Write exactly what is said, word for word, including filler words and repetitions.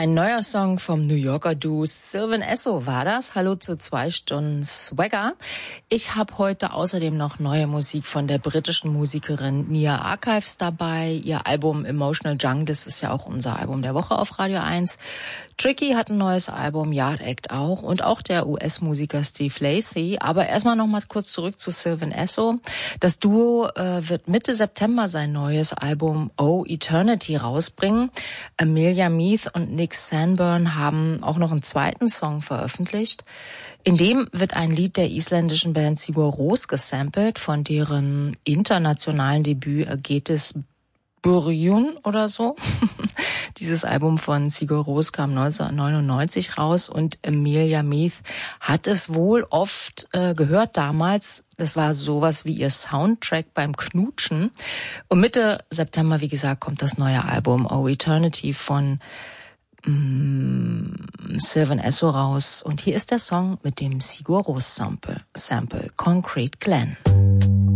Ein neuer Song vom New Yorker Duo Sylvan Esso war das. Hallo zu zwei Stunden Swagger. Ich habe heute außerdem noch neue Musik von der britischen Musikerin Nia Archives dabei. Ihr Album Emotional Junk, das ist ja auch unser Album der Woche auf Radio eins. Tricky hat ein neues Album, Yard Act auch und auch der U S-Musiker Steve Lacy. Aber erstmal noch mal kurz zurück zu Sylvan Esso. Das Duo äh, wird Mitte September sein neues Album Oh Eternity rausbringen. Amelia Meath und Nick Sanborn haben auch noch einen zweiten Song veröffentlicht. In dem wird ein Lied der isländischen Band Sigur Rós gesampelt, von deren internationalen Debüt Getis Byrjun oder so. Dieses Album von Sigur Rós kam neunzehnhundertneunundneunzig raus und Amelia Meath hat es wohl oft äh, gehört damals. Das war sowas wie ihr Soundtrack beim Knutschen. Und Mitte September, wie gesagt, kommt das neue Album Oh Eternity von mm, Sylvan Esso raus. Und hier ist der Song mit dem Sigur Rós Sample, Sample Concrete Glen.